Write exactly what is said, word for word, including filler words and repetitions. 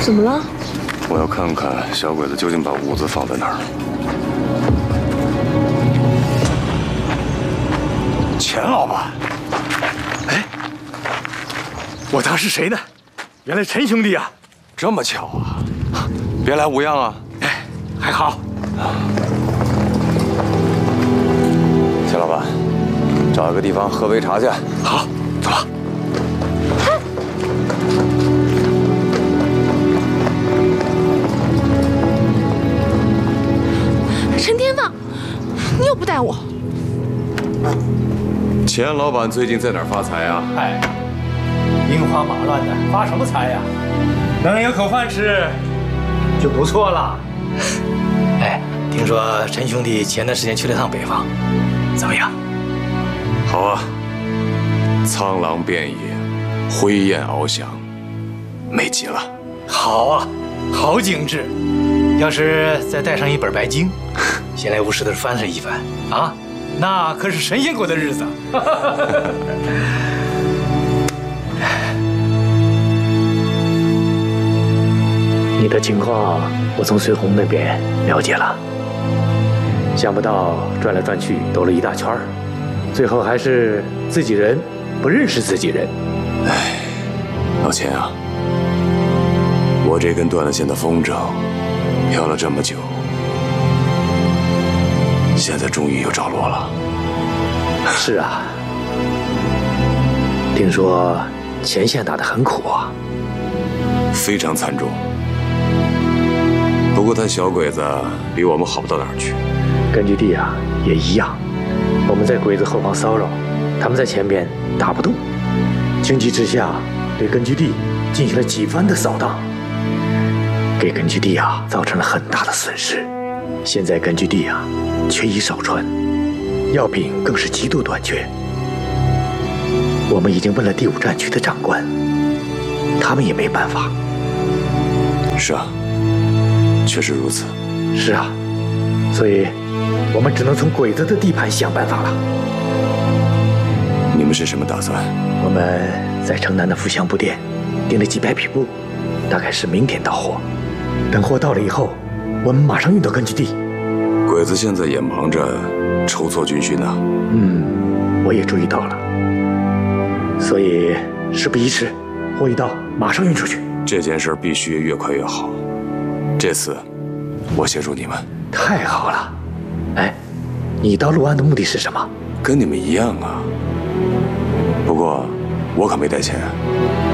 怎么了？ 我要看看小鬼子究竟把物资放在哪儿。 钱老板，哎，我当是谁呢？原来陈兄弟啊！ 这么巧啊！别来无恙啊！ 哎，还好。 钱老板，找一个地方喝杯茶去。 好，走吧。 陈天放，你又不带我。 钱老板最近在哪儿发财啊？ 哎，兵荒马乱的，发什么财呀？能有口饭吃就不错了。哎，听说陈兄弟前段时间去了趟北方，怎么样？ 好啊，苍狼遍野，灰焰翱翔，美极了。 好啊，好景致。要是再带上一本白经，闲来无事的翻上一翻啊，那可是神仙过的日子。 你的情况我从随红那边了解了，想不到转来转去兜了一大圈儿，最后还是自己人不认识自己人。 哎，老钱啊，我这根断了线的风筝飘了这么久，现在终于有着落了。 是啊，听说前线打得很苦啊， 非常惨重。不过他小鬼子比我们好不到哪儿去。 根据地啊也一样，我们在鬼子后方骚扰，他们在前边打不动，情急之下对根据地进行了几番的扫荡，给根据地啊造成了很大的损失。现在根据地啊缺衣少穿，药品更是极度短缺。我们已经问了第五战区的长官，他们也没办法。 是啊，确实如此。 是啊，所以我们只能从鬼子的地盘想办法了。 你们是什么打算？ 我们在城南的富祥布店订了几百匹布，大概是明天到货。等货到了以后，我们马上运到根据地。 鬼子现在也忙着筹措军训呢。 嗯，我也注意到了。所以事不宜迟，货一到马上运出去。 这件事必须越快越好。这次我协助你们。 太好了。哎，你到陆安的目的是什么？ 跟你们一样啊。不过我可没带钱。